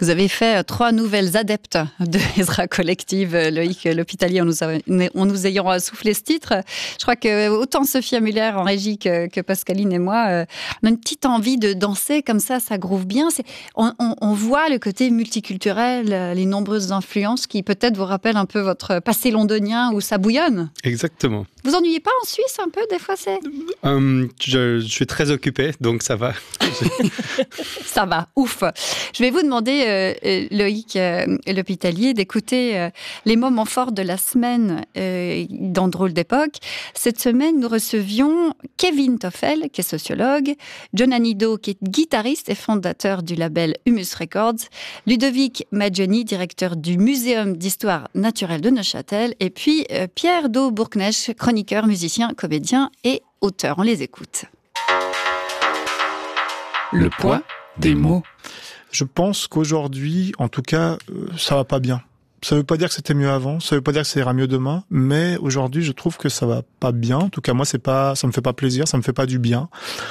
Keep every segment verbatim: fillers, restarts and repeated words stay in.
Vous avez fait trois nouvelles adeptes de Ezra Collective, Loïc L'Hospitalier, en nous, a, en nous ayant soufflé ce titre. Je crois que autant Sophia Muller en régie que, que Pascaline et moi, euh, on a une petite envie de danser comme ça, ça groove bien. C'est, on, on, on voit le côté multiculturel, les nombreuses influences qui peut-être vous rappellent un peu votre passé londonien où ça bouillonne. Exactement. Vous ennuyez pas en Suisse un peu, des fois c'est... Euh, je, je suis très occupé, donc ça va. Ça va, ouf. Je vais vous demander, euh, Loïc euh, L'Hospitalier, d'écouter euh, les moments forts de la semaine euh, dans Drôle d'époque. Cette semaine, nous recevions Kevin Toffel, qui est sociologue, John Anido, qui est guitariste et fondateur du label Humus Records, Ludovic Maggioni, directeur du Muséum d'Histoire Naturelle de Neuchâtel, et puis euh, Pierre Do Bourknecht, chroniqueur, musicien, comédien et auteur. On les écoute. Le poids des mots. Je pense qu'aujourd'hui, en tout cas, ça va pas bien. Ça veut pas dire que c'était mieux avant, ça veut pas dire que ça ira mieux demain, mais aujourd'hui, je trouve que ça va pas bien. En tout cas, moi, c'est pas, ça me fait pas plaisir, ça me fait pas du bien.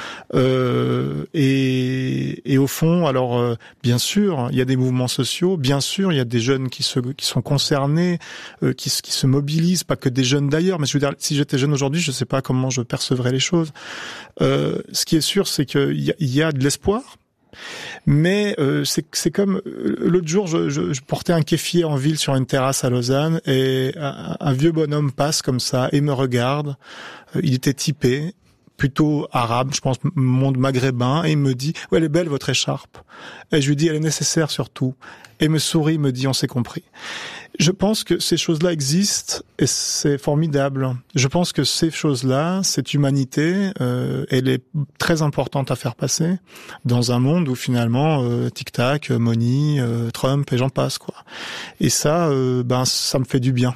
Euh, et, et au fond, alors, euh, bien sûr, il y a des mouvements sociaux, bien sûr, il y a des jeunes qui se, qui sont concernés, euh, qui, qui se mobilisent, pas que des jeunes d'ailleurs. Mais je veux dire, si j'étais jeune aujourd'hui, je sais pas comment je percevrais les choses. Euh, ce qui est sûr, c'est qu'il y a, il y a de l'espoir. Mais euh, c'est, c'est comme l'autre jour, je, je, je portais un kéfier en ville sur une terrasse à Lausanne et un, un vieux bonhomme passe comme ça et me regarde. Il était typé, plutôt arabe, je pense monde maghrébin, et il me dit « Ouais, elle est belle votre écharpe ». Et je lui dis « Elle est nécessaire surtout ». Et me sourit, me dit « On s'est compris ». Je pense que ces choses-là existent et c'est formidable. Je pense que ces choses-là, cette humanité, euh, elle est très importante à faire passer dans un monde où finalement euh, tic-tac, money, euh, Trump et j'en passe quoi. Et ça, euh, ben ça me fait du bien.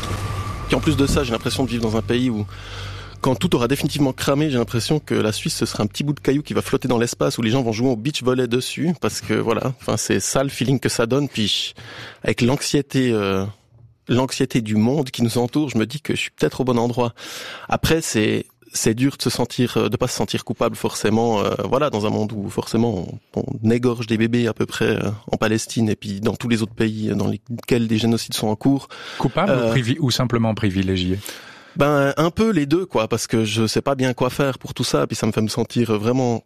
Et en plus de ça, j'ai l'impression de vivre dans un pays où quand tout aura définitivement cramé, j'ai l'impression que la Suisse, ce sera un petit bout de caillou qui va flotter dans l'espace où les gens vont jouer au beach volley dessus, parce que voilà, enfin c'est ça le feeling que ça donne. Puis avec l'anxiété, euh, l'anxiété du monde qui nous entoure, je me dis que je suis peut-être au bon endroit. Après, c'est c'est dur de se sentir, de pas se sentir coupable forcément. Euh, voilà, dans un monde où forcément on, on égorge des bébés à peu près euh, en Palestine et puis dans tous les autres pays dans lesquels des génocides sont en cours. Coupable euh, ou, privi- ou simplement privilégié? Ben un peu les deux quoi, parce que je sais pas bien quoi faire pour tout ça, puis ça me fait me sentir vraiment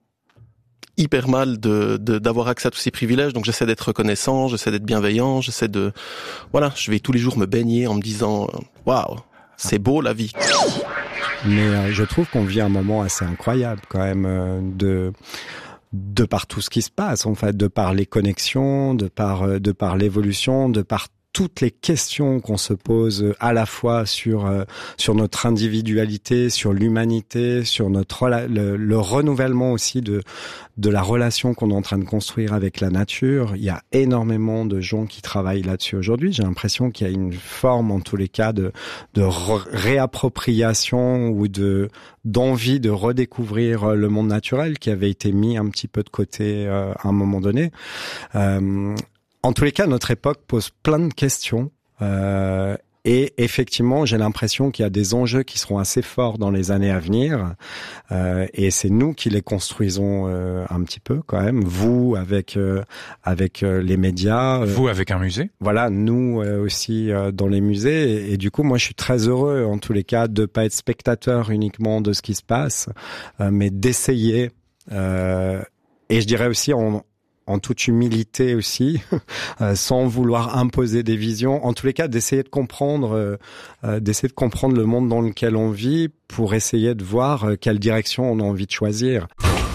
hyper mal de, de d'avoir accès à tous ces privilèges. Donc j'essaie d'être reconnaissant, j'essaie d'être bienveillant, j'essaie de voilà, je vais tous les jours me baigner en me disant waouh, c'est beau la vie. Mais euh, je trouve qu'on vit un moment assez incroyable quand même euh, de de par tout ce qui se passe en fait, de par les connexions, de par euh, de par l'évolution, de par toutes les questions qu'on se pose à la fois sur euh, sur notre individualité, sur l'humanité, sur notre le, le renouvellement aussi de de la relation qu'on est en train de construire avec la nature. Il y a énormément de gens qui travaillent là-dessus aujourd'hui. J'ai l'impression qu'il y a une forme, en tous les cas, de de réappropriation ou de d'envie de redécouvrir le monde naturel qui avait été mis un petit peu de côté euh, à un moment donné. Euh, En tous les cas, notre époque pose plein de questions euh, et effectivement, j'ai l'impression qu'il y a des enjeux qui seront assez forts dans les années à venir euh, et c'est nous qui les construisons euh, un petit peu quand même. Vous avec euh, avec euh, les médias, euh, vous avec un musée. Voilà, nous euh, aussi euh, dans les musées et, et du coup, moi, je suis très heureux en tous les cas de pas être spectateur uniquement de ce qui se passe, euh, mais d'essayer euh, et je dirais aussi en en toute humilité aussi, euh, sans vouloir imposer des visions, en tous les cas d'essayer de comprendre, euh, d'essayer de comprendre le monde dans lequel on vit pour essayer de voir euh, quelle direction on a envie de choisir.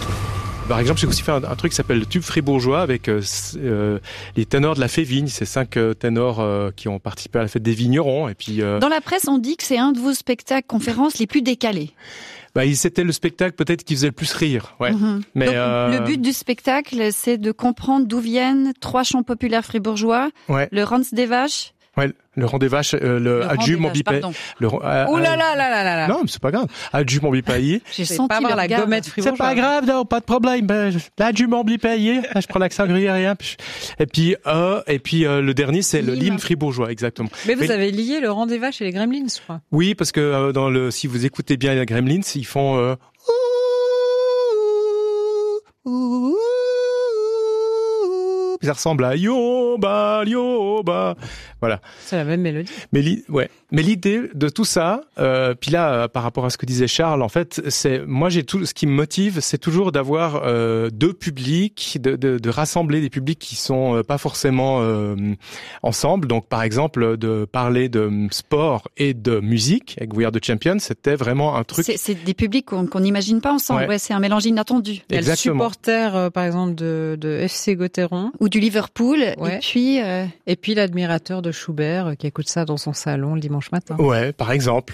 Par exemple, j'ai aussi fait un, un truc qui s'appelle le tube fribourgeois avec euh, euh, les ténors de la Févigne. C'est cinq euh, ténors euh, qui ont participé à la fête des vignerons. Et puis, euh... Dans la presse, on dit que c'est un de vos spectacles conférences les plus décalés. Bah, c'était le spectacle peut-être qui faisait le plus rire. Ouais. Mmh. Mais Donc, euh... le but du spectacle, c'est de comprendre d'où viennent trois chants populaires fribourgeois. Ouais. Le Rans des Vaches. Ouais, le rang des vaches, euh, le, le Adju Mambipayi. Le... Euh, Ouh là là là là là là. Non, mais c'est pas grave. Adju Mambipayi. J'ai C'est senti pas avoir le la regard. gommette fribourgeoise. C'est pas grave, non, pas de problème. Ben, Adju Mambipayi. Je prends l'accent gruyérien. Et puis, euh, et puis euh, le dernier, c'est le l'hymne fribourgeois, exactement. Mais vous mais... avez lié le rang des vaches et les Gremlins, je crois. Oui, parce que euh, dans le, si vous écoutez bien les Gremlins, ils font. Euh... ça ressemble à Yoba, Yoba. Voilà. C'est la même mélodie. Mais, li- ouais. Mais l'idée de tout ça, euh, puis là, euh, par rapport à ce que disait Charles, en fait, c'est moi, j'ai tout ce qui me motive, c'est toujours d'avoir euh, deux publics, de, de, de rassembler des publics qui sont euh, pas forcément euh, ensemble. Donc, par exemple, de parler de sport et de musique avec We Are the Champions, c'était vraiment un truc. C'est, c'est des publics qu'on qu'on n'imagine pas ensemble. Ouais. Ouais, c'est un mélange inattendu. Il y a le Exactement. supporter, euh, par exemple, de, de F C Gauthieron. Ou du Liverpool. Ouais. Et puis, euh, Et puis l'admirateur de Schubert euh, qui écoute ça dans son salon le dimanche matin. Ouais, par exemple.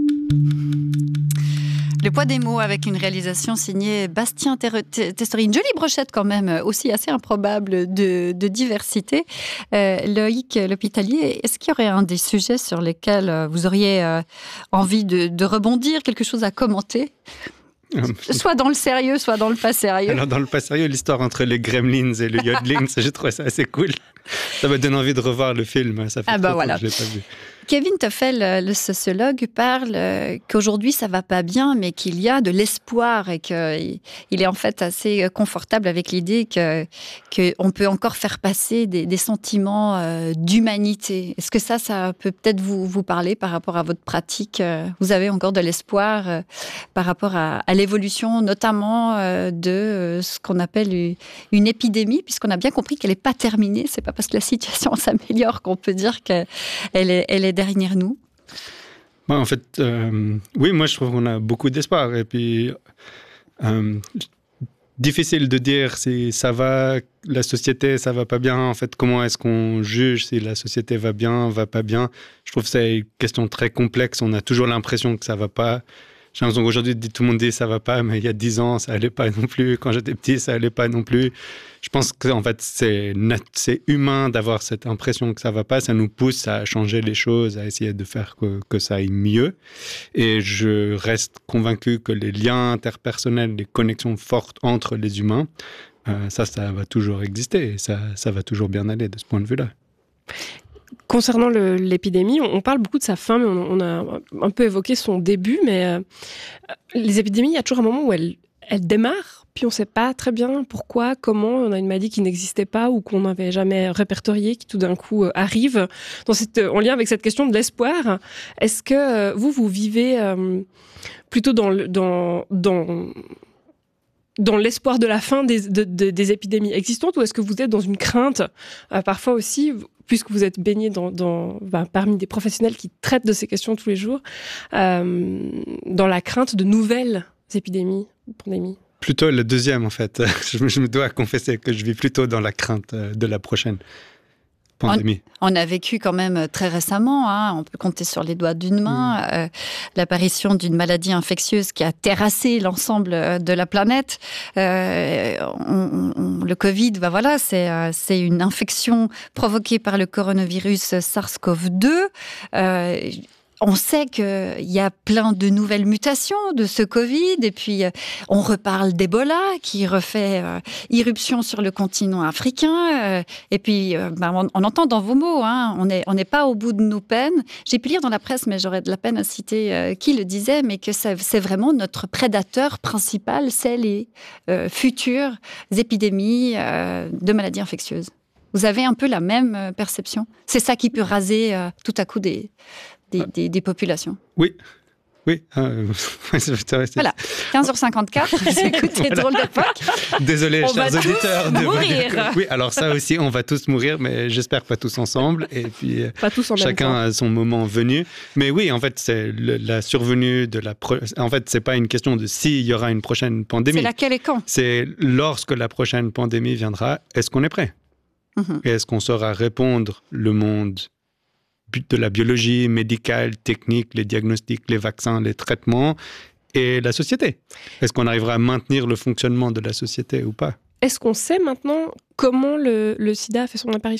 Le poids des mots avec une réalisation signée Bastien Ter- Ter- Testori. Une jolie brochette quand même, aussi assez improbable de, de diversité. Euh, Loïc L'Hôpitalier, est-ce qu'il y aurait un des sujets sur lesquels euh, vous auriez euh, envie de, de rebondir, quelque chose à commenter ? Soit dans le sérieux, soit dans le pas sérieux. Alors, dans le pas sérieux, l'histoire entre les Gremlins et le yodeling, ça, j'ai trouvé ça assez cool. Ça me donne envie de revoir le film. Ça fait Ah bah trop voilà. longtemps que je l'ai pas vu. Kevin Toffel, le sociologue, parle euh, qu'aujourd'hui ça va pas bien, mais qu'il y a de l'espoir et qu'il il est en fait assez confortable avec l'idée que qu'on peut encore faire passer des, des sentiments euh, d'humanité. Est-ce que ça, ça peut peut-être vous vous parler par rapport à votre pratique ? Vous avez encore de l'espoir euh, par rapport à, à l'évolution, notamment euh, de euh, ce qu'on appelle une, une épidémie, puisqu'on a bien compris qu'elle n'est pas terminée. C'est pas parce que la situation s'améliore qu'on peut dire qu'elle est, elle est derrière nous. Bah, en fait, euh, oui, moi je trouve qu'on a beaucoup d'espoir. Et puis, euh, difficile de dire si ça va, la société, ça va pas bien. En fait, comment est-ce qu'on juge si la société va bien, va pas bien ? Je trouve que c'est une question très complexe. On a toujours l'impression que ça va pas. J'ai l'impression qu'aujourd'hui, tout le monde dit ça va pas, mais il y a dix ans, ça allait pas non plus. Quand j'étais petit, ça allait pas non plus. Je pense qu'en fait, c'est, nat- c'est humain d'avoir cette impression que ça va pas. Ça nous pousse à changer les choses, à essayer de faire que, que ça aille mieux. Et je reste convaincu que les liens interpersonnels, les connexions fortes entre les humains, euh, ça, ça va toujours exister. Et ça, ça va toujours bien aller de ce point de vue-là. Concernant le, l'épidémie, on, on parle beaucoup de sa fin, mais on, on a un peu évoqué son début. Mais euh, les épidémies, il y a toujours un moment où elles, elles démarrent, puis on ne sait pas très bien pourquoi, comment. On a une maladie qui n'existait pas ou qu'on n'avait jamais répertoriée, qui tout d'un coup euh, arrive. Dans cette, en lien avec cette question de l'espoir, est-ce que euh, vous, vous vivez euh, plutôt dans, le, dans, dans, dans l'espoir de la fin des, de, de, des épidémies existantes, ou est-ce que vous êtes dans une crainte, euh, parfois aussi, puisque vous êtes baigné dans, dans, ben, parmi des professionnels qui traitent de ces questions tous les jours, euh, dans la crainte de nouvelles épidémies, pandémies ? Plutôt le deuxième, en fait. Je me, je me dois confesser que je vis plutôt dans la crainte de la prochaine pandémie. On, on a vécu quand même très récemment, hein, on peut compter sur les doigts d'une main, mmh. euh, l'apparition d'une maladie infectieuse qui a terrassé l'ensemble de la planète. Euh, on, on, le Covid, bah voilà, c'est, euh, c'est une infection provoquée par le coronavirus SARS-CoV deux. Euh, On sait qu'il y a plein de nouvelles mutations de ce Covid, et puis euh, on reparle d'Ebola qui refait euh, irruption sur le continent africain, euh, et puis euh, bah, on, on entend dans vos mots, hein, on n'est on n'est pas au bout de nos peines. J'ai pu lire dans la presse, mais j'aurais de la peine à citer euh, qui le disait, mais que c'est, c'est vraiment notre prédateur principal, c'est les euh, futures épidémies euh, de maladies infectieuses. Vous avez un peu la même perception ? C'est ça qui peut raser euh, tout à coup des... Des, des, des populations. Oui, oui. Euh, voilà, quinze heures cinquante-quatre, vous écoutez voilà. Drôle d'époque. Désolé, on chers va auditeurs. Tous mourir. De... Oui, alors ça aussi, on va tous mourir, mais j'espère pas tous ensemble. Et puis, pas tous en chacun même temps. a son moment venu. Mais oui, en fait, c'est le, la survenue de la... Pro... En fait, c'est pas une question de s'il y aura une prochaine pandémie. C'est laquelle et quand ? C'est lorsque la prochaine pandémie viendra, est-ce qu'on est prêt ? Mm-hmm. Et est-ce qu'on saura répondre le monde de la biologie médicale, technique, les diagnostics, les vaccins, les traitements et la société. Est-ce qu'on arrivera à maintenir le fonctionnement de la société ou pas ? Est-ce qu'on sait maintenant comment le, le sida a fait son apparition ?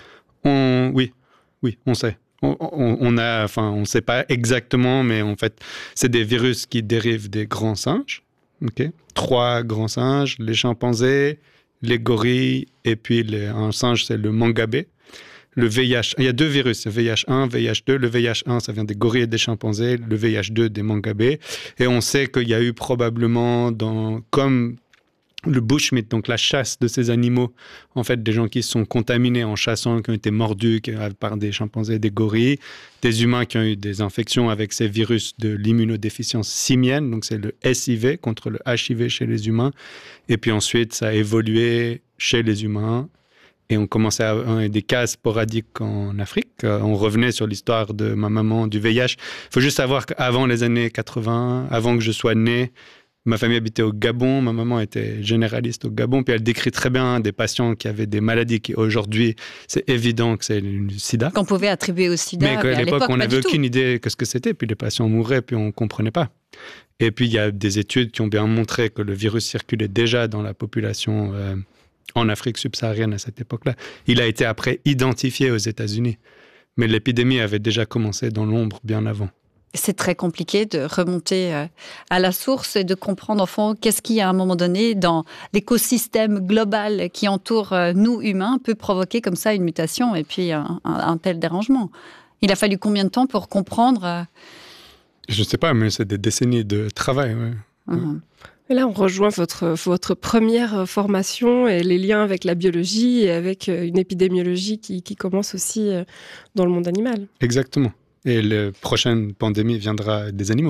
on, Oui, oui, on sait. On, on, on a, enfin, on ne sait pas exactement, mais en fait, c'est des virus qui dérivent des grands singes. Okay. Trois grands singes, les chimpanzés, les gorilles et puis les, un singe, c'est le mangabé. Le V I H, il y a deux virus, le V I H un, V I H deux. Le V I H un, ça vient des gorilles et des chimpanzés. Le V I H deux, des mangabés. Et on sait qu'il y a eu probablement, dans, comme le bushmeat, donc la chasse de ces animaux, en fait, des gens qui se sont contaminés en chassant, qui ont été mordus par des chimpanzés, des gorilles, des humains qui ont eu des infections avec ces virus de l'immunodéficience simienne, donc c'est le S I V contre le H I V chez les humains, et puis ensuite ça a évolué chez les humains, et on commençait à avoir des cas sporadiques en Afrique. On revenait sur l'histoire de ma maman du V I H. Il faut juste savoir qu'avant les années quatre-vingts, avant que je sois né, ma famille habitait au Gabon, ma maman était généraliste au Gabon, puis elle décrit très bien des patients qui avaient des maladies qui aujourd'hui, c'est évident que c'est le sida. Qu'on pouvait attribuer au sida, mais, mais à, à l'époque, on n'avait aucune tout. idée de ce que c'était, puis les patients mouraient, puis on ne comprenait pas. Et puis il y a des études qui ont bien montré que le virus circulait déjà dans la population euh, en Afrique subsaharienne à cette époque-là. Il a été après identifié aux États-Unis, mais l'épidémie avait déjà commencé dans l'ombre bien avant. C'est très compliqué de remonter à la source et de comprendre, au fond, qu'est-ce qui, à un moment donné, dans l'écosystème global qui entoure nous, humains, peut provoquer comme ça une mutation et puis un, un, un tel dérangement. Il a fallu combien de temps pour comprendre? Je ne sais pas, mais c'est des décennies de travail. Ouais. Mmh. Et là, on rejoint votre, votre première formation et les liens avec la biologie et avec une épidémiologie qui, qui commence aussi dans le monde animal. Exactement. Et la prochaine pandémie viendra des animaux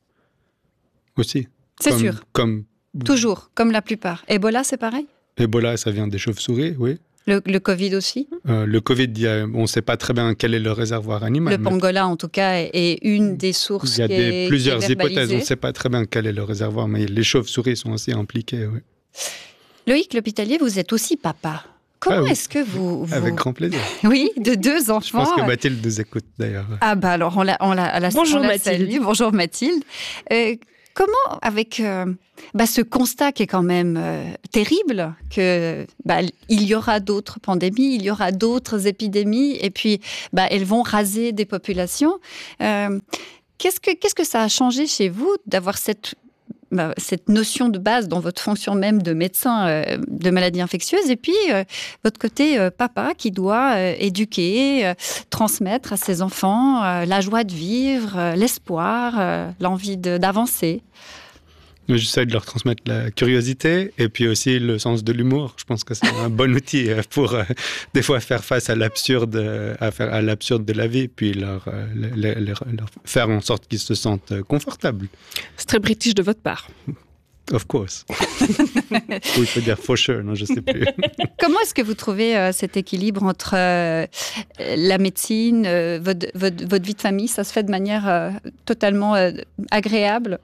aussi. C'est comme, sûr. Comme... Toujours, comme la plupart. Ebola, c'est pareil? Ebola, ça vient des chauves-souris, oui. Le, le Covid aussi? euh, Le Covid, il y a, on ne sait pas très bien quel est le réservoir animal. Le pangolin, en tout cas, est, est une des sources. Il y a qui des, est, plusieurs qui est hypothèses. On ne sait pas très bien quel est le réservoir, mais les chauves-souris sont aussi impliquées. Oui. Loïc L'Hospitalier, vous êtes aussi papa. Comment ah, oui. est-ce que vous, vous... Avec grand plaisir. Oui, de deux enfants. Je pense que Mathilde nous écoute d'ailleurs. Ah bah alors, on la, on la, la Bonjour on la Mathilde. salue. Bonjour Mathilde. Euh, comment, avec euh, bah, ce constat qui est quand même euh, terrible, que bah, il y aura d'autres pandémies, il y aura d'autres épidémies, et puis bah, elles vont raser des populations. Euh, qu'est-ce que, qu'est-ce que ça a changé chez vous d'avoir cette Bah, cette notion de base dans votre fonction même de médecin euh, de maladies infectieuses, et puis euh, votre côté euh, papa qui doit euh, éduquer, euh, transmettre à ses enfants euh, la joie de vivre, euh, l'espoir, euh, l'envie de, d'avancer. J'essaie de leur transmettre la curiosité et puis aussi le sens de l'humour. Je pense que c'est un bon outil pour euh, des fois faire face à l'absurde, à, faire, à l'absurde de la vie, puis leur, euh, leur, leur, leur faire en sorte qu'ils se sentent confortables. C'est très british de votre part. Of course. Ou il faut dire for sure, non, je ne sais plus. Comment est-ce que vous trouvez euh, cet équilibre entre euh, la médecine, euh, votre, votre, votre vie de famille? Ça se fait de manière euh, totalement euh, agréable?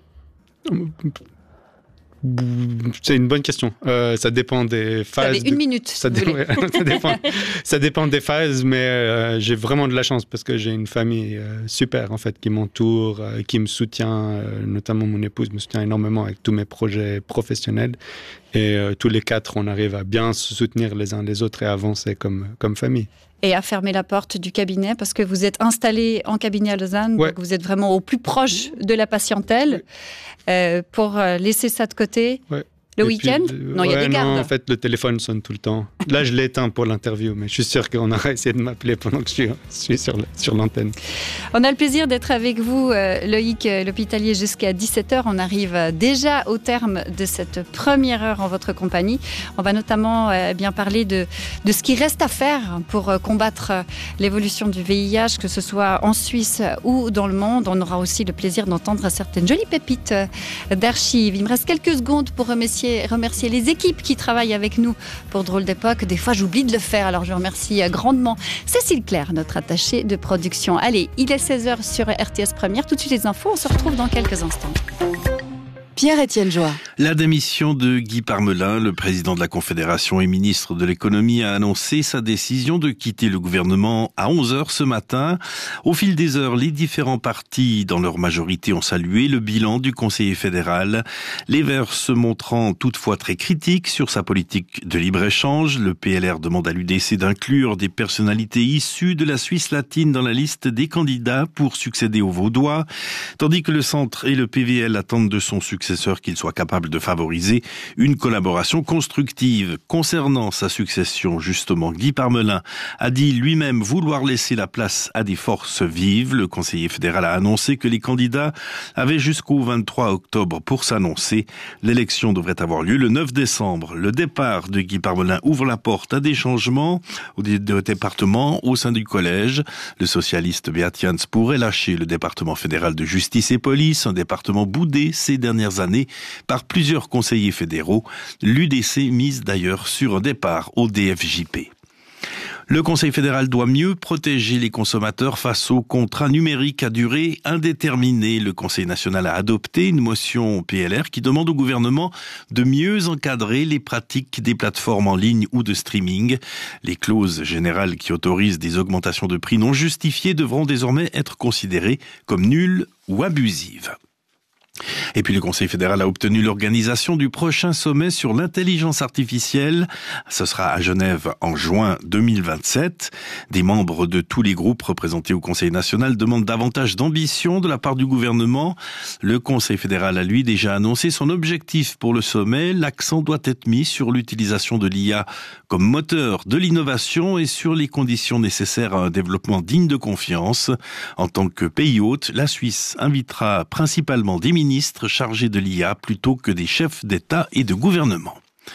C'est une bonne question. Euh, ça dépend des phases. Vous avez une de... minute. Ça, dé... ouais, ça, dépend... ça dépend des phases, mais euh, j'ai vraiment de la chance parce que j'ai une famille euh, super en fait qui m'entoure, euh, qui me soutient. Euh, notamment mon épouse me soutient énormément avec tous mes projets professionnels. Et euh, tous les quatre, on arrive à bien se soutenir les uns les autres et avancer comme comme famille. Et à fermer la porte du cabinet parce que vous êtes installé en cabinet à Lausanne, ouais. donc vous êtes vraiment au plus proche de la patientèle euh, pour laisser ça de côté. Ouais. Le et week-end puis, Non, il ouais, y a des gardes. Non, en fait, le téléphone sonne tout le temps. Là, je l'ai éteint pour l'interview, mais je suis sûr qu'on aura essayé de m'appeler pendant que je suis, je suis sur, sur l'antenne. On a le plaisir d'être avec vous, euh, Loïc L'Hospitalier, jusqu'à dix-sept heures. On arrive déjà au terme de cette première heure en votre compagnie. On va notamment euh, bien parler de, de ce qui reste à faire pour euh, combattre euh, l'évolution du V I H, que ce soit en Suisse ou dans le monde. On aura aussi le plaisir d'entendre certaines jolies pépites euh, d'archives. Il me reste quelques secondes pour remercier remercier les équipes qui travaillent avec nous pour Drôle d'époque. Des fois, j'oublie de le faire, alors je remercie grandement Cécile Claire, notre attachée de production. Allez, il est seize heures sur R T S Première. Tout de suite les infos, on se retrouve dans quelques instants. Pierre-Étienne Joie. La démission de Guy Parmelin, le président de la Confédération et ministre de l'économie, a annoncé sa décision de quitter le gouvernement à onze heures ce matin. Au fil des heures, les différents partis, dans leur majorité, ont salué le bilan du conseiller fédéral. Les Verts se montrant toutefois très critiques sur sa politique de libre-échange. Le P L R demande à l'U D C d'inclure des personnalités issues de la Suisse latine dans la liste des candidats pour succéder aux Vaudois, tandis que le Centre et le P V L attendent de son succès successeur qu'il soit capable de favoriser une collaboration constructive. Concernant sa succession, justement, Guy Parmelin a dit lui-même vouloir laisser la place à des forces vives. Le conseiller fédéral a annoncé que les candidats avaient jusqu'au vingt-trois octobre pour s'annoncer. L'élection devrait avoir lieu le neuf décembre. Le départ de Guy Parmelin ouvre la porte à des changements au département au sein du collège. Le socialiste Beat Jans pourrait lâcher le département fédéral de justice et police, un département boudé ces dernières années par plusieurs conseillers fédéraux. L'U D C mise d'ailleurs sur un départ au D F J P. Le Conseil fédéral doit mieux protéger les consommateurs face aux contrats numériques à durée indéterminée. Le Conseil national a adopté une motion P L R qui demande au gouvernement de mieux encadrer les pratiques des plateformes en ligne ou de streaming. Les clauses générales qui autorisent des augmentations de prix non justifiées devront désormais être considérées comme nulles ou abusives. Et puis le Conseil fédéral a obtenu l'organisation du prochain sommet sur l'intelligence artificielle. Ce sera à Genève en juin deux mille vingt-sept. Des membres de tous les groupes représentés au Conseil national demandent davantage d'ambition de la part du gouvernement. Le Conseil fédéral a lui déjà annoncé son objectif pour le sommet. L'accent doit être mis sur l'utilisation de l'I A comme moteur de l'innovation et sur les conditions nécessaires à un développement digne de confiance. En tant que pays hôte, la Suisse invitera principalement des ministres chargés de l'I A plutôt que des chefs d'État et de gouvernement.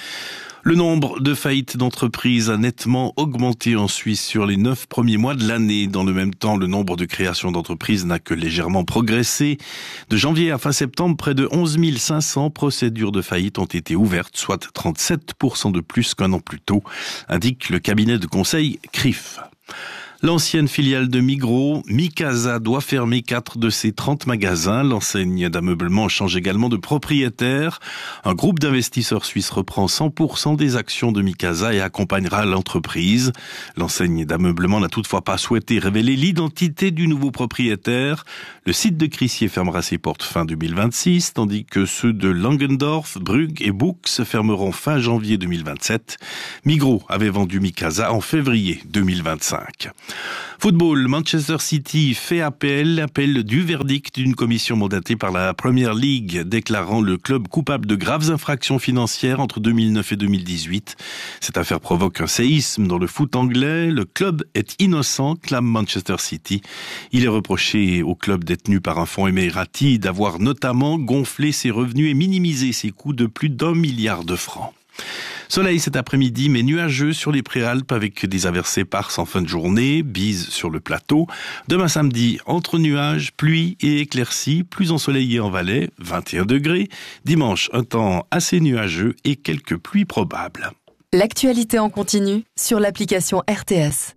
Le nombre de faillites d'entreprises a nettement augmenté en Suisse sur les neuf premiers mois de l'année. Dans le même temps, le nombre de créations d'entreprises n'a que légèrement progressé. De janvier à fin septembre, près de onze mille cinq cents procédures de faillite ont été ouvertes, soit trente-sept pour cent de plus qu'un an plus tôt, indique le cabinet de conseil C R I F. L'ancienne filiale de Migros, Micasa, doit fermer quatre de ses trente magasins. L'enseigne d'ameublement change également de propriétaire. Un groupe d'investisseurs suisses reprend cent pour cent des actions de Micasa et accompagnera l'entreprise. L'enseigne d'ameublement n'a toutefois pas souhaité révéler l'identité du nouveau propriétaire. Le site de Crissier fermera ses portes fin deux mille vingt-six, tandis que ceux de Langendorf, Brugg et Bux fermeront fin janvier deux mille vingt-sept. Migros avait vendu Micasa en février deux mille vingt-cinq. Football, Manchester City fait appel, appel du verdict d'une commission mandatée par la Premier League, déclarant le club coupable de graves infractions financières entre deux mille neuf et deux mille dix-huit. Cette affaire provoque un séisme dans le foot anglais. Le club est innocent, clame Manchester City. Il est reproché au club détenu par un fonds émirati d'avoir notamment gonflé ses revenus et minimisé ses coûts de plus d'un milliard de francs. Soleil cet après-midi, mais nuageux sur les Préalpes avec des averses éparses en fin de journée, bise sur le plateau. Demain samedi, entre nuages, pluie et éclaircies, plus ensoleillé en Valais, vingt et un degrés. Dimanche, un temps assez nuageux et quelques pluies probables. L'actualité en continu sur l'application R T S.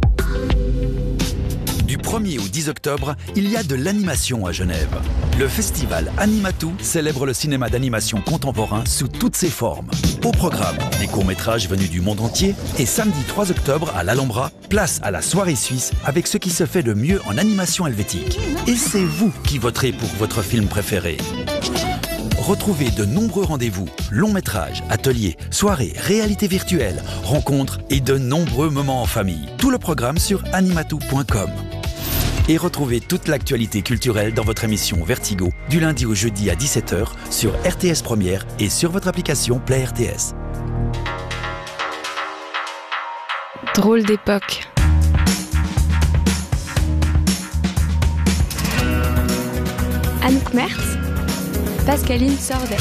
Du premier au dix octobre, il y a de l'animation à Genève. Le festival Animatou célèbre le cinéma d'animation contemporain sous toutes ses formes. Au programme, des courts-métrages venus du monde entier et samedi trois octobre à l'Alhambra, place à la soirée suisse avec ce qui se fait de mieux en animation helvétique. Et c'est vous qui voterez pour votre film préféré. Retrouvez de nombreux rendez-vous, longs métrages, ateliers, soirées, réalité virtuelle, rencontres et de nombreux moments en famille. Tout le programme sur animatou point com. Et retrouvez toute l'actualité culturelle dans votre émission Vertigo, du lundi au jeudi à dix-sept heures sur R T S Première et sur votre application Play R T S. Drôle d'époque. Anouk Mertz, Pascaline Sordet.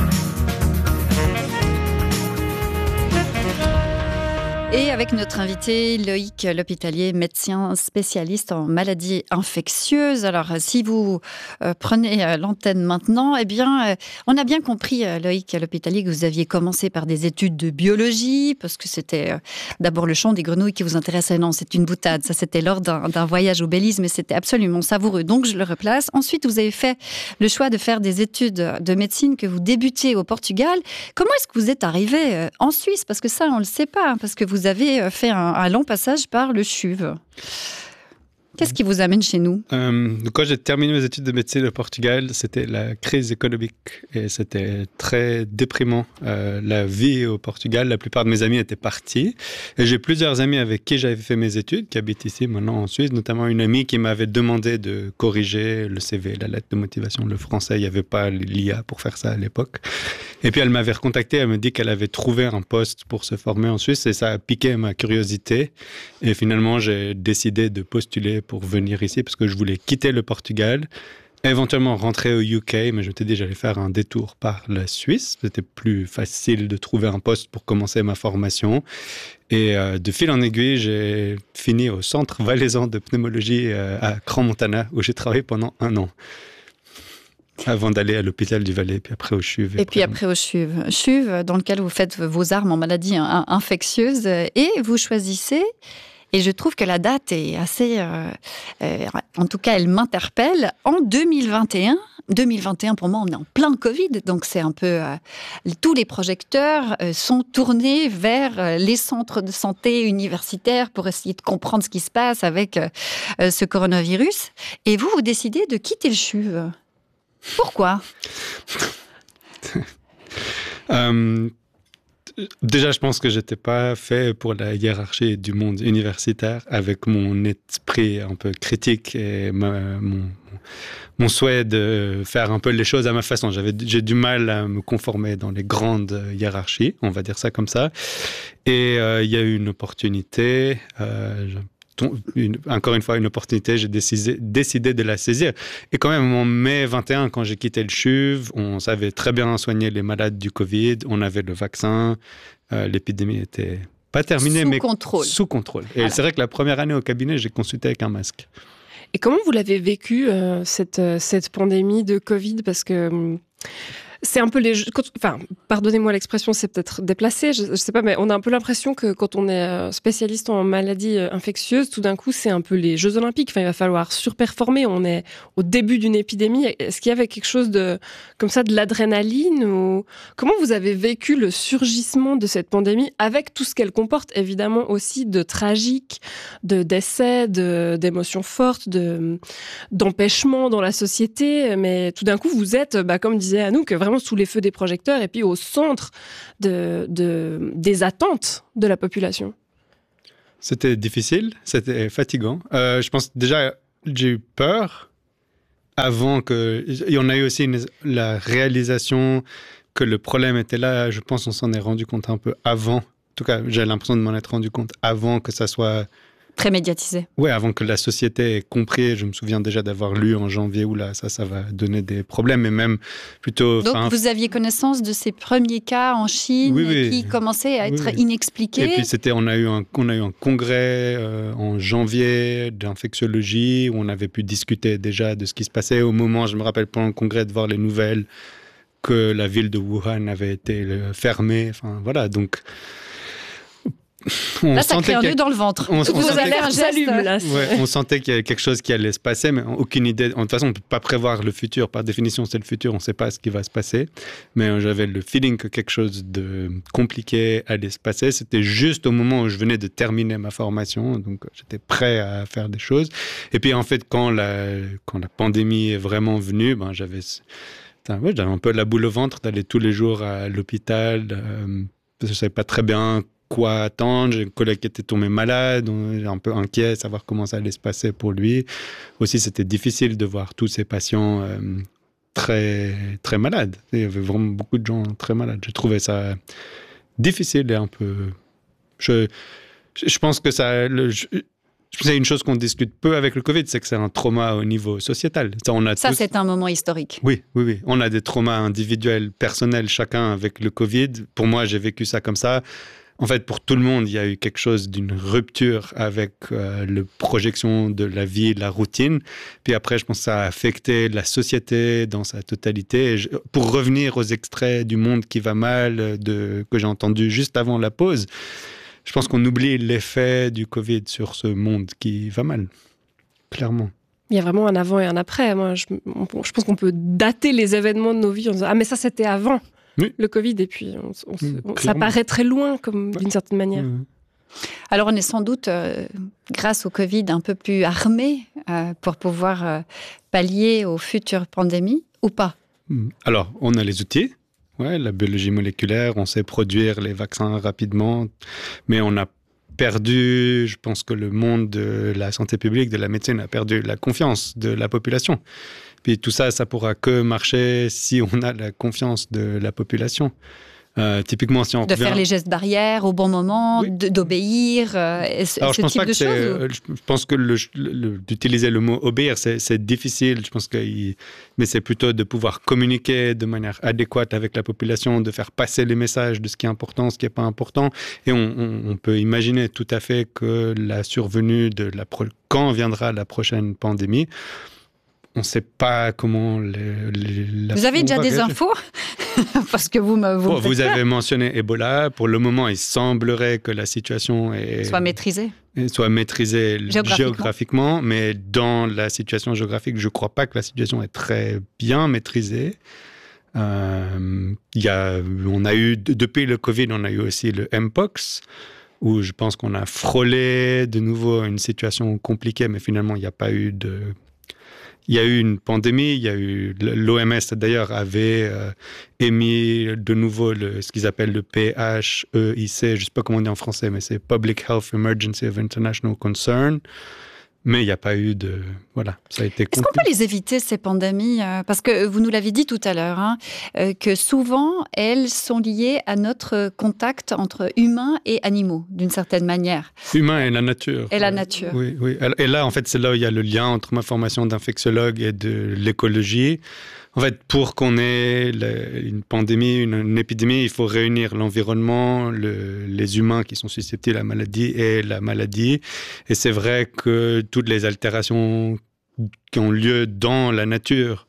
Et avec notre invité Loïc L'Hospitalier, médecin spécialiste en maladies infectieuses. Alors, si vous euh, prenez euh, l'antenne maintenant, eh bien, euh, on a bien compris, euh, Loïc L'Hospitalier, que vous aviez commencé par des études de biologie, parce que c'était euh, d'abord le chant des grenouilles qui vous intéressait. Non, c'est une boutade. Ça, c'était lors d'un, d'un voyage au Belize, mais c'était absolument savoureux. Donc, je le replace. Ensuite, vous avez fait le choix de faire des études de médecine que vous débutiez au Portugal. Comment est-ce que vous êtes arrivé euh, en Suisse? Parce que ça, on ne le sait pas, hein, parce que vous Vous avez fait un, un long passage par le C H U V. Qu'est-ce qui vous amène chez nous? euh, Quand j'ai terminé mes études de médecine au Portugal, c'était la crise économique et c'était très déprimant. Euh, la vie au Portugal, la plupart de mes amis étaient partis. Et j'ai plusieurs amis avec qui j'avais fait mes études, qui habitent ici maintenant en Suisse, notamment une amie qui m'avait demandé de corriger le C V, la lettre de motivation, le français. Il n'y avait pas l'I A pour faire ça à l'époque. Et puis elle m'avait recontacté, elle me dit qu'elle avait trouvé un poste pour se former en Suisse et ça a piqué ma curiosité. Et finalement, j'ai décidé de postuler pour venir ici parce que je voulais quitter le Portugal, éventuellement rentrer au U K, mais je m'étais dit que j'allais faire un détour par la Suisse. C'était plus facile de trouver un poste pour commencer ma formation. Et euh, de fil en aiguille, j'ai fini au centre valaisan de pneumologie euh, à Crans-Montana où j'ai travaillé pendant un an. Avant d'aller à l'hôpital du Valais, puis après au C H U V. Et, et puis après au C H U V. C H U V, dans lequel vous faites vos armes en maladies infectieuses et vous choisissez, et je trouve que la date est assez... Euh, euh, en tout cas, elle m'interpelle. En deux mille vingt et un, deux mille vingt et un pour moi, on est en plein Covid, donc c'est un peu... Euh, tous les projecteurs euh, sont tournés vers euh, les centres de santé universitaires pour essayer de comprendre ce qui se passe avec euh, ce coronavirus. Et vous, vous décidez de quitter le C H U V. Pourquoi? euh, Déjà, je pense que je n'étais pas fait pour la hiérarchie du monde universitaire avec mon esprit un peu critique et ma, mon, mon souhait de faire un peu les choses à ma façon. J'avais, j'ai du mal à me conformer dans les grandes hiérarchies, on va dire ça comme ça. Et euh, il y a eu une opportunité... Euh, Une, encore une fois, une opportunité, j'ai décidé, décidé de la saisir. Et quand même, en mai vingt et un, quand j'ai quitté le C H U V, on savait très bien soigner les malades du Covid, on avait le vaccin, euh, l'épidémie était pas terminée, sous mais contrôle. sous contrôle. Et voilà. C'est vrai que la première année au cabinet, j'ai consulté avec un masque. Et comment vous l'avez vécu, euh, cette, cette pandémie de Covid? Parce que... Hum, c'est un peu les jeux, enfin, pardonnez-moi l'expression, c'est peut-être déplacé, je, je sais pas, mais on a un peu l'impression que quand on est spécialiste en maladies infectieuses, tout d'un coup, c'est un peu les Jeux Olympiques. Enfin, il va falloir surperformer. On est au début d'une épidémie. Est-ce qu'il y avait quelque chose de, comme ça, de l'adrénaline ou comment vous avez vécu le surgissement de cette pandémie avec tout ce qu'elle comporte, évidemment aussi de tragique, de décès, de, d'émotions fortes, de, d'empêchements dans la société. Mais tout d'un coup, vous êtes, bah, comme disait Anouk, vraiment sous les feux des projecteurs et puis au centre de, de, des attentes de la population. C'était difficile, c'était fatigant. Euh, je pense déjà, j'ai eu peur avant que... Et on a eu aussi une, la réalisation que le problème était là. Je pense qu'on s'en est rendu compte un peu avant. En tout cas, j'ai l'impression de m'en être rendu compte avant que ça soit... Très médiatisé. Oui, avant que la société ait compris. Je me souviens déjà d'avoir lu en janvier où là, ça, ça va donner des problèmes. Et même plutôt... Donc, fin... vous aviez connaissance de ces premiers cas en Chine oui, oui. qui commençaient à être oui, oui. inexpliqués. Et puis, c'était, on, a eu un, on a eu un congrès euh, en janvier d'infectiologie où on avait pu discuter déjà de ce qui se passait. Au moment, je me rappelle pendant le congrès, de voir les nouvelles que la ville de Wuhan avait été fermée. Enfin, voilà, donc... On là, ça crée un nœud dans le ventre. On, Toutes on vos alertes s'allument, là. Ouais, on sentait qu'il y avait quelque chose qui allait se passer, mais aucune idée. De toute façon, on ne peut pas prévoir le futur. Par définition, c'est le futur. On ne sait pas ce qui va se passer. Mais j'avais le feeling que quelque chose de compliqué allait se passer. C'était juste au moment où je venais de terminer ma formation. Donc, j'étais prêt à faire des choses. Et puis, en fait, quand la, quand la pandémie est vraiment venue, ben, j'avais, ouais, j'avais un peu la boule au ventre d'aller tous les jours à l'hôpital. Euh, je ne savais pas très bien quoi attendre. J'ai un collègue qui était tombé malade, on est un peu inquiet de savoir comment ça allait se passer pour lui. Aussi, c'était difficile de voir tous ces patients euh, très, très malades. Il y avait vraiment beaucoup de gens très malades. J'ai trouvé ça difficile et un peu... Je, je pense que ça... Le, je, c'est une chose qu'on discute peu avec le Covid, c'est que c'est un trauma au niveau sociétal. Ça, on a ça tous... c'est un moment historique. Oui, oui, oui. On a des traumas individuels, personnels, chacun avec le Covid. Pour moi, j'ai vécu ça comme ça. En fait, pour tout le monde, il y a eu quelque chose d'une rupture avec euh, la projection de la vie, la routine. Puis après, je pense que ça a affecté la société dans sa totalité. Et je, pour revenir aux extraits du monde qui va mal, de, que j'ai entendu juste avant la pause, je pense qu'on oublie l'effet du Covid sur ce monde qui va mal, clairement. Il y a vraiment un avant et un après. Moi, je, on, je pense qu'on peut dater les événements de nos vies en disant « Ah, mais ça, c'était avant ». Oui. Le Covid, et puis on, on, on, ça paraît très loin, comme, d'une certaine manière. Mmh. Alors on est sans doute, euh, grâce au Covid, un peu plus armé euh, pour pouvoir euh, pallier aux futures pandémies, ou pas? Alors, on a les outils, ouais, la biologie moléculaire, on sait produire les vaccins rapidement, mais on a perdu, je pense que le monde de la santé publique, de la médecine a perdu la confiance de la population. Puis tout ça, ça pourra que marcher si on a la confiance de la population. Euh, typiquement, si on de revient... faire les gestes barrières au bon moment, oui. de, d'obéir, euh, ce, Alors, ce je pense type pas de que c'est, choses. Je pense que le, le, d'utiliser le mot obéir, c'est, c'est difficile. Je pense que, il, mais c'est plutôt de pouvoir communiquer de manière adéquate avec la population, de faire passer les messages de ce qui est important, ce qui n'est pas important. Et on, on, on peut imaginer tout à fait que la survenue de la pro... quand viendra la prochaine pandémie. On ne sait pas comment... Les, les, la vous avez déjà des infos? Parce que vous me... Vous, bon, me vous peur. avez mentionné Ebola. Pour le moment, il semblerait que la situation est, soit maîtrisée. Soit maîtrisée géographiquement. géographiquement. Mais dans la situation géographique, je ne crois pas que la situation est très bien maîtrisée. Euh, y a, on a eu, depuis le Covid, on a eu aussi le Mpox, où je pense qu'on a frôlé de nouveau une situation compliquée, mais finalement, il n'y a pas eu de... Il y a eu une pandémie, il y a eu l'O M S d'ailleurs avait euh, émis de nouveau le, ce qu'ils appellent le P H E I C, je ne sais pas comment on dit en français, mais c'est Public Health Emergency of International Concern. Mais il n'y a pas eu de... Voilà, ça a été... Est-ce qu'on peut les éviter, ces pandémies? Parce que vous nous l'avez dit tout à l'heure, hein, que souvent, elles sont liées à notre contact entre humains et animaux, d'une certaine manière. Humain et la nature. Et la nature. Oui, oui. Et là, en fait, c'est là où il y a le lien entre ma formation d'infectiologue et de l'écologie. En fait, pour qu'on ait une pandémie, une, une épidémie, il faut réunir l'environnement, le, les humains qui sont susceptibles à la maladie et la maladie. Et c'est vrai que toutes les altérations qui ont lieu dans la nature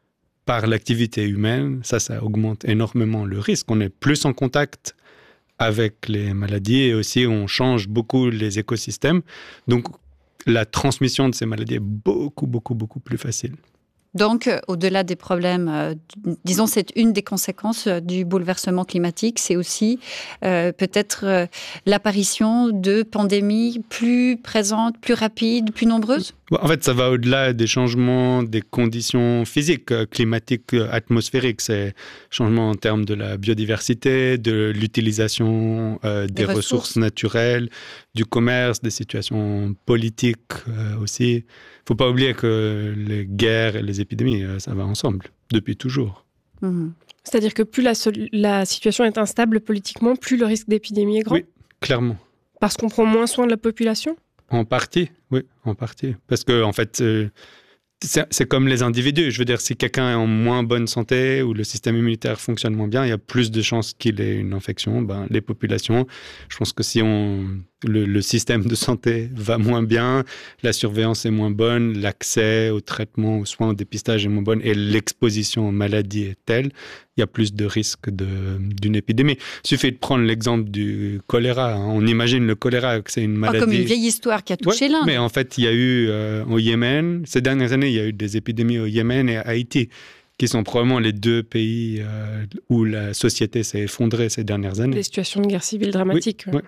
par l'activité humaine, ça, ça augmente énormément le risque. On est plus en contact avec les maladies et aussi on change beaucoup les écosystèmes. Donc, la transmission de ces maladies est beaucoup, beaucoup, beaucoup plus facile. Donc, au-delà des problèmes, euh, disons, c'est une des conséquences du bouleversement climatique, c'est aussi euh, peut-être euh, l'apparition de pandémies plus présentes, plus rapides, plus nombreuses? En fait, ça va au-delà des changements des conditions physiques, climatiques, atmosphériques. C'est changement en termes de la biodiversité, de l'utilisation euh, des, des ressources. ressources naturelles, du commerce, des situations politiques euh, aussi. Il ne faut pas oublier que les guerres et les épidémies, ça va ensemble, depuis toujours. Mmh. C'est-à-dire que plus la, la situation est instable politiquement, plus le risque d'épidémie est grand? Oui, clairement. Parce qu'on prend moins soin de la population? En partie, oui, en partie. Parce que, en fait, euh, c'est, c'est comme les individus. Je veux dire, si quelqu'un est en moins bonne santé ou le système immunitaire fonctionne moins bien, il y a plus de chances qu'il ait une infection. Ben, les populations, je pense que si on... Le, le système de santé va moins bien, la surveillance est moins bonne, l'accès aux traitements, aux soins, au dépistage est moins bon et l'exposition aux maladies est telle, il y a plus de risques de, d'une épidémie. Il suffit de prendre l'exemple du choléra. Hein. On imagine le choléra que c'est une maladie... Pas comme une vieille histoire qui a touché ouais, l'Inde. Mais en fait, il y a eu euh, au Yémen, ces dernières années, il y a eu des épidémies au Yémen et à Haïti, qui sont probablement les deux pays euh, où la société s'est effondrée ces dernières années. Des situations de guerre civile dramatiques. Oui, ouais.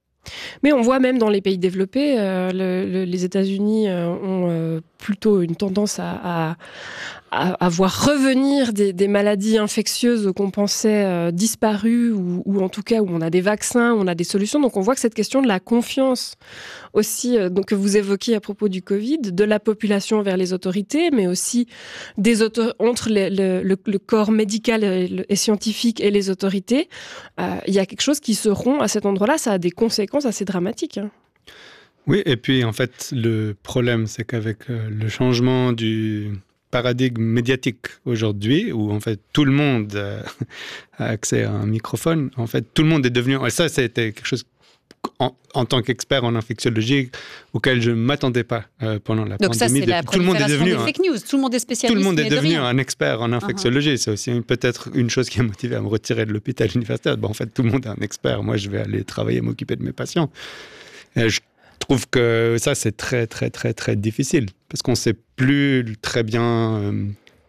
Mais on voit même dans les pays développés, euh, le, le, les États-Unis euh, ont euh, plutôt une tendance à, à, à, à voir revenir des, des maladies infectieuses qu'on pensait euh, disparues ou, ou en tout cas où on a des vaccins, où on a des solutions. Donc on voit que cette question de la confiance aussi, euh, donc, que vous évoquiez à propos du Covid, de la population vers les autorités, mais aussi des auto- entre les, le, le, le corps médical et, le, et scientifique et les autorités, euh, il y a quelque chose qui se rompt à cet endroit-là. Ça a des conséquences assez dramatiques. Hein. Oui, et puis en fait, le problème, c'est qu'avec euh, le changement du paradigme médiatique aujourd'hui, où en fait tout le monde euh, a accès à un microphone, en fait tout le monde est devenu... Et ça, c'était quelque chose en, en tant qu'expert en infectiologie auquel je ne m'attendais pas euh, pendant la Donc pandémie. ça, c'est la tout le monde est devenu des fake news. Tout le monde est spécialiste. Tout le monde est devenu de un expert en infectiologie. Uh-huh. C'est aussi une, peut-être une chose qui a motivé à me retirer de l'hôpital universitaire. Bon, en fait, tout le monde est un expert. Moi, je vais aller travailler, m'occuper de mes patients. Et je trouve que ça, c'est très, très, très, très difficile. Parce qu'on ne sait plus très bien euh,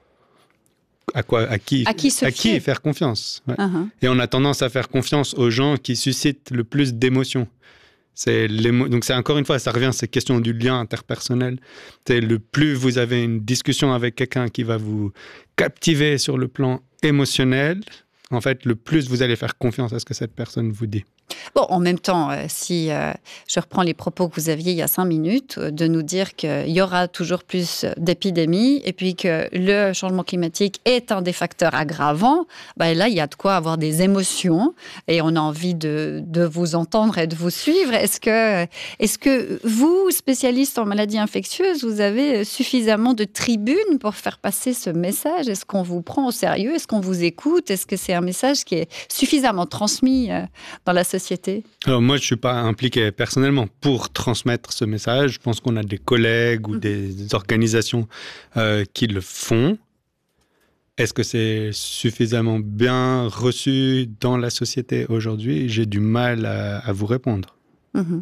à, quoi, à, qui, à, qui, se à qui faire confiance. Ouais. Uh-huh. Et on a tendance à faire confiance aux gens qui suscitent le plus d'émotions. C'est donc c'est encore une fois, ça revient à cette question du lien interpersonnel. C'est le plus vous avez une discussion avec quelqu'un qui va vous captiver sur le plan émotionnel, en fait, le plus vous allez faire confiance à ce que cette personne vous dit. Bon, en même temps, euh, si euh, je reprends les propos que vous aviez il y a cinq minutes, euh, de nous dire qu'il y aura toujours plus d'épidémies et puis que le changement climatique est un des facteurs aggravants, ben là, il y a de quoi avoir des émotions et on a envie de, de vous entendre et de vous suivre. Est-ce que, est-ce que vous, spécialiste en maladies infectieuses, vous avez suffisamment de tribunes pour faire passer ce message? Est-ce qu'on vous prend au sérieux? Est-ce qu'on vous écoute? Est-ce que c'est un message qui est suffisamment transmis euh, dans la société? Alors moi, je ne suis pas impliqué personnellement pour transmettre ce message. Je pense qu'on a des collègues ou mmh. des organisations euh, qui le font. Est-ce que c'est suffisamment bien reçu dans la société aujourd'hui? J'ai du mal à, à vous répondre. Mmh.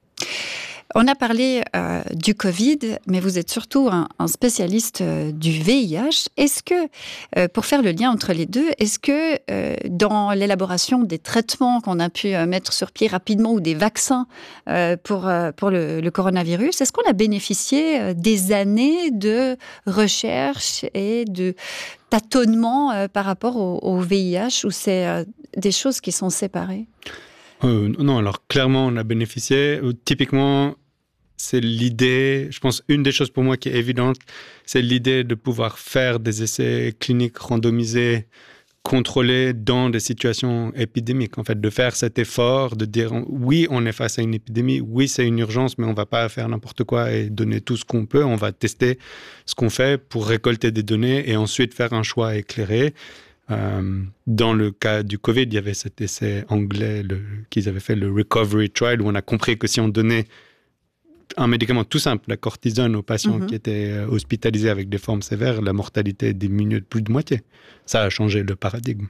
On a parlé euh, du Covid, mais vous êtes surtout un, un spécialiste euh, du V I H. Est-ce que, euh, pour faire le lien entre les deux, est-ce que euh, dans l'élaboration des traitements qu'on a pu euh, mettre sur pied rapidement ou des vaccins euh, pour, euh, pour le, le coronavirus, est-ce qu'on a bénéficié euh, des années de recherche et de tâtonnement euh, par rapport au, au V I H, ou c'est euh, des choses qui sont séparées? Euh, non, alors clairement, on a bénéficié. Typiquement, c'est l'idée, je pense, une des choses pour moi qui est évidente, c'est l'idée de pouvoir faire des essais cliniques randomisés, contrôlés dans des situations épidémiques. En fait, de faire cet effort, de dire oui, on est face à une épidémie, oui, c'est une urgence, mais on ne va pas faire n'importe quoi et donner tout ce qu'on peut. On va tester ce qu'on fait pour récolter des données et ensuite faire un choix éclairé. Euh, dans le cas du Covid, il y avait cet essai anglais le, qu'ils avaient fait, le Recovery Trial, où on a compris que si on donnait un médicament tout simple, la cortisone, aux patients mm-hmm. qui étaient hospitalisés avec des formes sévères, la mortalité diminuait de plus de moitié. Ça a changé le paradigme.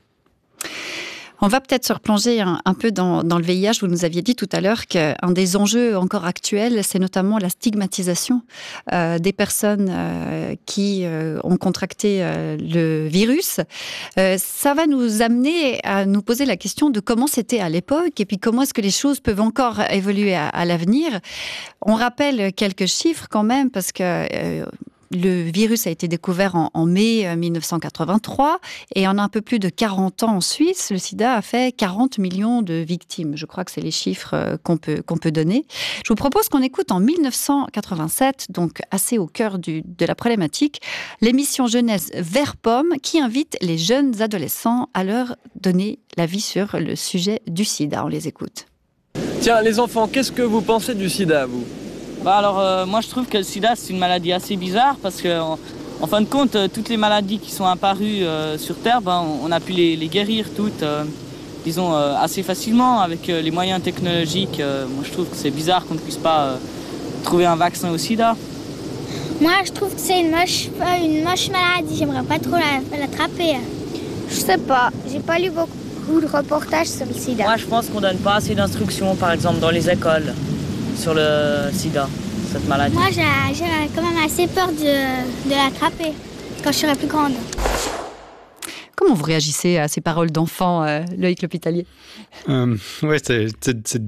On va peut-être se replonger un, un peu dans, dans le V I H. Vous nous aviez dit tout à l'heure qu'un des enjeux encore actuels, c'est notamment la stigmatisation euh, des personnes euh, qui euh, ont contracté euh, le virus. Euh, ça va nous amener à nous poser la question de comment c'était à l'époque et puis comment est-ce que les choses peuvent encore évoluer à, à l'avenir. On rappelle quelques chiffres quand même parce que... Euh, Le virus a été découvert en, en mai mille neuf cent quatre-vingt-trois et en un peu plus de quarante ans en Suisse, le sida a fait quarante millions de victimes. Je crois que c'est les chiffres qu'on peut, qu'on peut donner. Je vous propose qu'on écoute en mille neuf cent quatre-vingt-sept, donc assez au cœur du, de la problématique, l'émission jeunesse Vert Pomme qui invite les jeunes adolescents à leur donner l'avis sur le sujet du sida. On les écoute. Tiens, les enfants, qu'est-ce que vous pensez du sida, vous ? Bah alors, euh, moi je trouve que le sida c'est une maladie assez bizarre parce que, en, en fin de compte, euh, toutes les maladies qui sont apparues euh, sur Terre, bah, on, on a pu les, les guérir toutes, euh, disons, euh, assez facilement avec euh, les moyens technologiques. Euh, moi je trouve que c'est bizarre qu'on ne puisse pas euh, trouver un vaccin au sida. Moi je trouve que c'est une moche, une moche maladie, j'aimerais pas trop la, l'attraper. Je sais pas, j'ai pas lu beaucoup de reportages sur le sida. Moi je pense qu'on donne pas assez d'instructions, par exemple dans les écoles, sur le sida, cette maladie. Moi, j'ai, j'ai quand même assez peur de, de l'attraper quand je serai plus grande. Comment vous réagissez à ces paroles d'enfant, euh, Loïc L'Hôpitalier ? euh, Ouais, c'est, c'est, c'est...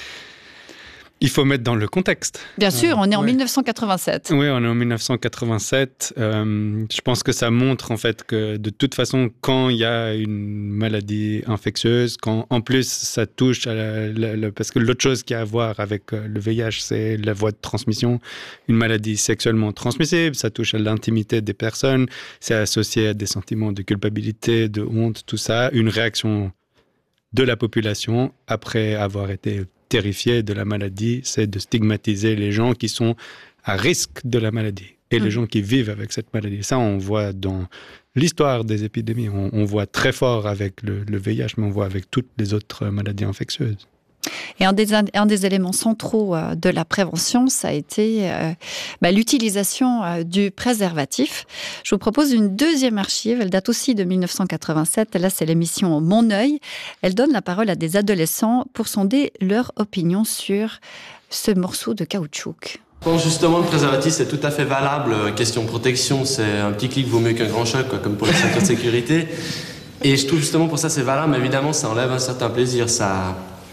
Il faut mettre dans le contexte. Bien sûr, on est en ouais. mille neuf cent quatre-vingt-sept. Oui, on est en mille neuf cent quatre-vingt-sept. Euh, je pense que ça montre en fait que de toute façon, quand il y a une maladie infectieuse, quand en plus ça touche à la, la, la, parce que l'autre chose qu'il y a à voir avec le V I H, c'est la voie de transmission. Une maladie sexuellement transmissible, ça touche à l'intimité des personnes, c'est associé à des sentiments de culpabilité, de honte, tout ça. Une réaction de la population après avoir été terrifié de la maladie, c'est de stigmatiser les gens qui sont à risque de la maladie et mmh. les gens qui vivent avec cette maladie. Ça, on voit dans l'histoire des épidémies. On, on voit très fort avec le, le V I H, mais on voit avec toutes les autres maladies infectieuses. Et un des, un des éléments centraux de la prévention, ça a été euh, bah, l'utilisation euh, du préservatif. Je vous propose une deuxième archive, elle date aussi de mille neuf cent quatre-vingt-sept. Là, c'est l'émission Mon œil. Elle donne la parole à des adolescents pour sonder leur opinion sur ce morceau de caoutchouc. Bon, justement, le préservatif, c'est tout à fait valable. Question protection, c'est un petit clic vaut mieux qu'un grand choc, quoi, comme pour les ceintures de sécurité. Et je trouve justement pour ça, c'est valable, mais évidemment, ça enlève un certain plaisir. Ça...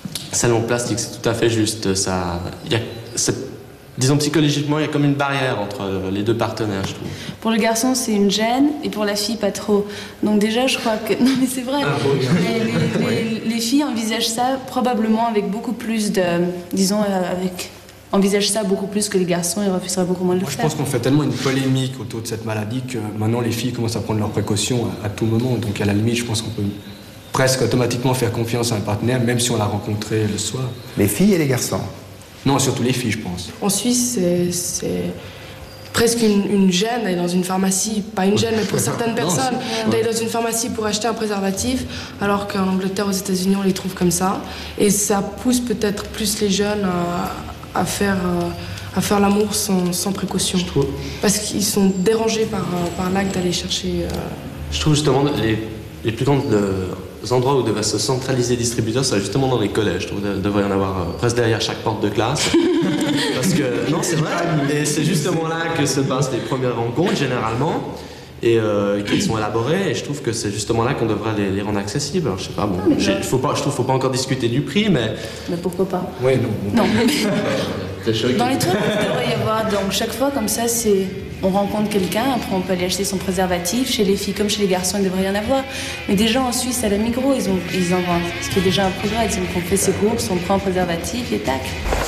seulement plastique, c'est tout à fait juste. Ça, y a, c'est, disons psychologiquement, il y a comme une barrière entre les deux partenaires, je trouve. Pour le garçon, c'est une gêne, et pour la fille, pas trop. Donc déjà, je crois que... Non, mais c'est vrai. Ah, bon, les, les, les, les filles envisagent ça probablement avec beaucoup plus de... Disons, avec... envisagent ça beaucoup plus que les garçons, ils refuseraient beaucoup moins de le Moi, faire. Je pense qu'on fait tellement une polémique autour de cette maladie que maintenant, les filles commencent à prendre leurs précautions à, à tout moment. Donc à la limite, je pense qu'on peut presque automatiquement faire confiance à un partenaire, même si on l'a rencontré le soir. Les filles et les garçons? Non, surtout les filles, je pense. En Suisse, c'est, c'est presque une, une gêne d'aller dans une pharmacie. Pas une gêne, mais pour certaines personnes, non, d'aller dans une pharmacie pour acheter un préservatif, alors qu'en Angleterre, aux États-Unis, on les trouve comme ça. Et ça pousse peut-être plus les jeunes à, à faire... à faire l'amour sans, sans précaution. Je trouve. Parce qu'ils sont dérangés par, par l'acte d'aller chercher... Euh... Je trouve justement les, les plus grands les endroits où devraient se centraliser les distributeurs, c'est justement dans les collèges. Je trouve qu'il devrait y en avoir euh, presque derrière chaque porte de classe. Parce que, non, c'est vrai, et c'est justement là que se passent les premières rencontres, généralement, et euh, qui sont élaborées, et je trouve que c'est justement là qu'on devrait les, les rendre accessibles. Alors, je sais pas, bon, non, j'ai, faut pas, je trouve qu'il ne faut pas encore discuter du prix, mais... Mais pourquoi pas? Oui, non. Non. Dans les trucs, il devrait y avoir, donc chaque fois comme ça, c'est on rencontre quelqu'un, après on peut aller acheter son préservatif. Chez les filles comme chez les garçons, il devrait y en avoir. Mais déjà en Suisse, à la Migros, ils, ont, ils en vendent. Ce qui est déjà un progrès. Ils ont fait ses courses, on prend un préservatif et tac.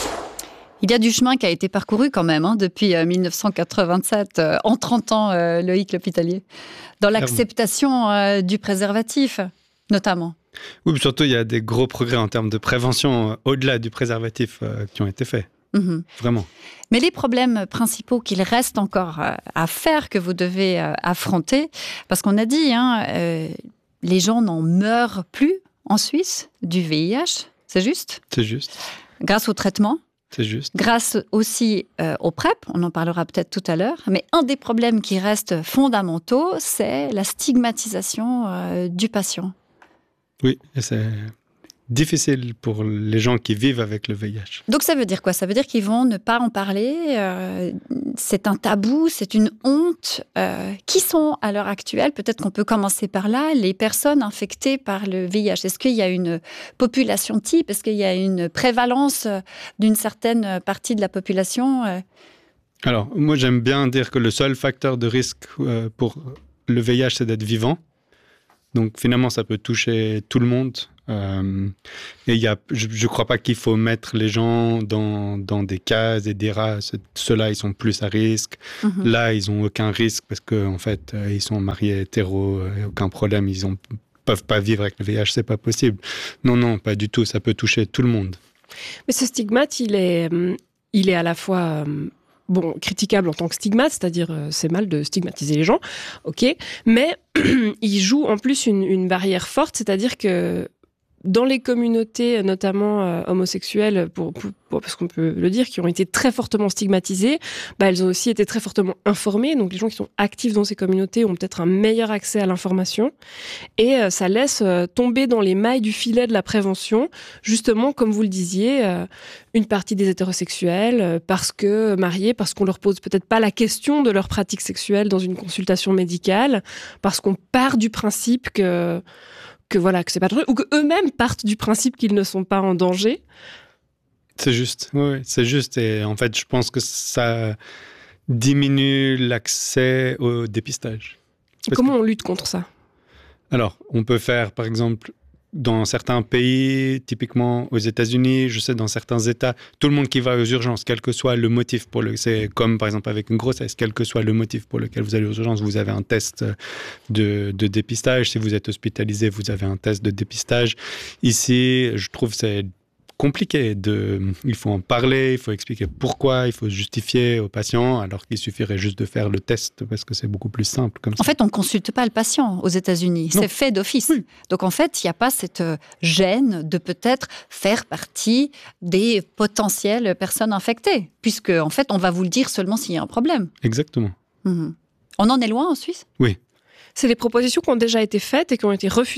Il y a du chemin qui a été parcouru quand même, hein, depuis euh, dix-neuf cent quatre-vingt-sept, euh, en trente ans, euh, Loïc L'Hospitalier, dans l'acceptation euh, du préservatif, notamment. Oui, mais surtout, il y a des gros progrès en termes de prévention, euh, au-delà du préservatif, euh, qui ont été faits. Mmh. Vraiment. Mais les problèmes principaux qu'il reste encore euh, à faire, que vous devez euh, affronter, parce qu'on a dit, hein, euh, les gens n'en meurent plus en Suisse du V I H, c'est juste ? C'est juste. Grâce au traitement ? C'est juste. Grâce aussi euh, au PrEP, on en parlera peut-être tout à l'heure, mais un des problèmes qui restent fondamentaux, c'est la stigmatisation euh, du patient. Oui, et c'est difficile pour les gens qui vivent avec le V I H. Donc ça veut dire quoi? Ça veut dire qu'ils vont ne pas en parler, euh, c'est un tabou, c'est une honte. Euh, qui sont à l'heure actuelle, peut-être qu'on peut commencer par là, les personnes infectées par le V I H? Est-ce qu'il y a une population type? Est-ce qu'il y a une prévalence d'une certaine partie de la population? Alors, moi j'aime bien dire que le seul facteur de risque euh, pour le V I H, c'est d'être vivant. Donc finalement, ça peut toucher tout le monde. Euh, et y a, je ne crois pas qu'il faut mettre les gens dans, dans des cases et des rats. Ceux-là, ils sont plus à risque. Mm-hmm. Là, ils n'ont aucun risque parce qu'en en fait, euh, ils sont mariés hétéros, euh, aucun problème. Ils ne peuvent pas vivre avec le V I H, ce n'est pas possible. Non, non, pas du tout. Ça peut toucher tout le monde. Mais ce stigmate, il est, il est à la fois... Bon, critiquable en tant que stigmate, c'est-à-dire euh, c'est mal de stigmatiser les gens, ok, mais il joue en plus une, une barrière forte, c'est-à-dire que dans les communautés, notamment euh, homosexuelles, pour, pour, pour, parce qu'on peut le dire, qui ont été très fortement stigmatisées, bah, elles ont aussi été très fortement informées. Donc les gens qui sont actifs dans ces communautés ont peut-être un meilleur accès à l'information. Et euh, ça laisse euh, tomber dans les mailles du filet de la prévention, justement, comme vous le disiez, euh, une partie des hétérosexuels, euh, parce que mariés, parce qu'on leur pose peut-être pas la question de leur pratique sexuelle dans une consultation médicale, parce qu'on part du principe que... que voilà, que c'est pas dangereux, ou qu'eux-mêmes partent du principe qu'ils ne sont pas en danger. C'est juste, oui, c'est juste. Et en fait, je pense que ça diminue l'accès au dépistage. Et comment que... on lutte contre ça? Alors, on peut faire, par exemple, dans certains pays, typiquement aux États-Unis, je sais, dans certains États, tout le monde qui va aux urgences, quel que soit le motif pour le... C'est comme, par exemple, avec une grossesse, quel que soit le motif pour lequel vous allez aux urgences, vous avez un test de, de dépistage. Si vous êtes hospitalisé, vous avez un test de dépistage. Ici, je trouve que c'est compliqué. De... Il faut en parler, il faut expliquer pourquoi, il faut justifier aux patients, alors qu'il suffirait juste de faire le test, parce que c'est beaucoup plus simple comme ça. En fait, on ne consulte pas le patient aux États-Unis. Non. C'est fait d'office. Oui. Donc, en fait, il n'y a pas cette gêne de peut-être faire partie des potentielles personnes infectées, puisque, en fait, on va vous le dire seulement s'il y a un problème. Exactement. Mmh. On en est loin en Suisse? Oui. C'est des propositions qui ont déjà été faites et qui ont été refusées?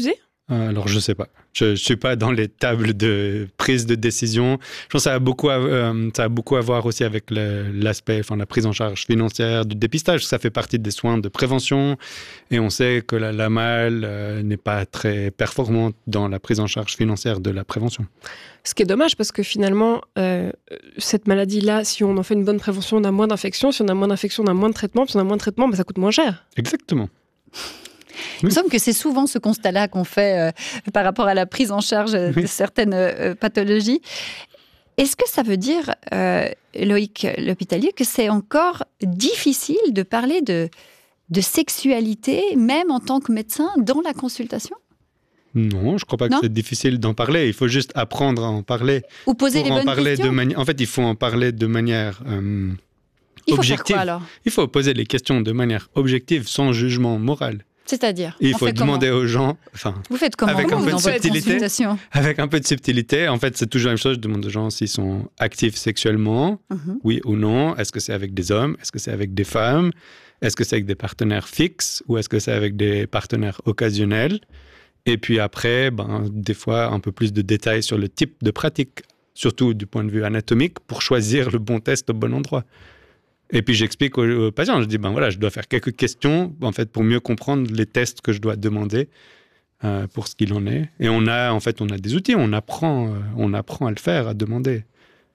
Alors, je sais pas. Je ne suis pas dans les tables de prise de décision. Je pense que ça a beaucoup à, euh, ça a beaucoup à voir aussi avec le, l'aspect, enfin, la prise en charge financière du dépistage. Ça fait partie des soins de prévention. Et on sait que la, la M A L euh, n'est pas très performante dans la prise en charge financière de la prévention. Ce qui est dommage parce que finalement, euh, cette maladie-là, si on en fait une bonne prévention, on a moins d'infections. Si on a moins d'infections, on a moins de traitements. Si on a moins de traitements, bah, ça coûte moins cher. Exactement. Il me semble que c'est souvent ce constat-là qu'on fait euh, par rapport à la prise en charge de oui. certaines euh, pathologies. Est-ce que ça veut dire, euh, Loïc L'Hospitalier, que c'est encore difficile de parler de, de sexualité, même en tant que médecin, dans la consultation ? Non, je ne crois pas non? que c'est difficile d'en parler. Il faut juste apprendre à en parler. Ou poser les en bonnes parler questions. de mani- En fait, il faut en parler de manière euh, il faut objective. Faire quoi, alors ? Il faut poser les questions de manière objective, sans jugement moral. C'est-à-dire il faut demander aux gens. Enfin, vous faites comment avec comment un peu de subtilité. Avec un peu de subtilité. En fait, c'est toujours la même chose. Je demande aux gens s'ils sont actifs sexuellement, mm-hmm. oui ou non. Est-ce que c'est avec des hommes ? Est-ce que c'est avec des femmes ? Est-ce que c'est avec des partenaires fixes ou est-ce que c'est avec des partenaires occasionnels ? Et puis après, ben, des fois, un peu plus de détails sur le type de pratique, surtout du point de vue anatomique, pour choisir le bon test au bon endroit. Et puis j'explique aux, aux patients, je dis, ben voilà, je dois faire quelques questions en fait, pour mieux comprendre les tests que je dois demander euh, pour ce qu'il en est. Et on a, en fait, on a des outils, on apprend, euh, on apprend à le faire, à demander.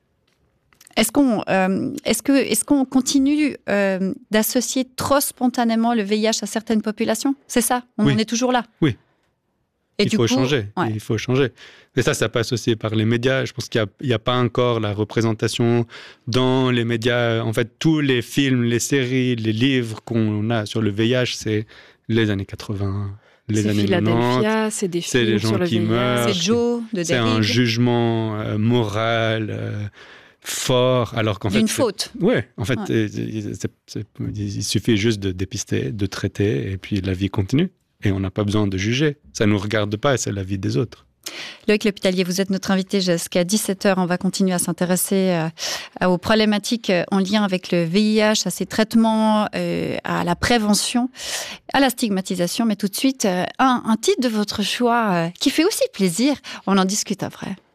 Est-ce qu'on, euh, est-ce que, est-ce qu'on continue euh, d'associer trop spontanément le V I H à certaines populations ? C'est ça ? On oui. en est toujours là ? Oui. Et il du faut coup, changer. Ouais. Il faut changer. Mais ça, ça passe aussi par les médias. Je pense qu'il n'y a, a pas encore la représentation dans les médias. En fait, tous les films, les séries, les livres qu'on a sur le V I H, c'est les années quatre-vingts, les c'est années Philadelphia, c'est des c'est films les gens sur le qui V I H. meurent. C'est Joe de C'est Derrick. un jugement euh, moral euh, fort, alors qu'en D'une fait... faute. Oui, en fait, Ouais. c'est, c'est, c'est, il suffit juste de dépister, de traiter, et puis la vie continue. Et on n'a pas besoin de juger. Ça ne nous regarde pas, c'est la vie des autres. Loïc L'Hospitalier, vous êtes notre invité jusqu'à dix-sept heures. On va continuer à s'intéresser euh, aux problématiques en lien avec le V I H, à ses traitements, euh, à la prévention, à la stigmatisation. Mais tout de suite, euh, un, un titre de votre choix euh, qui fait aussi plaisir. On en discute après.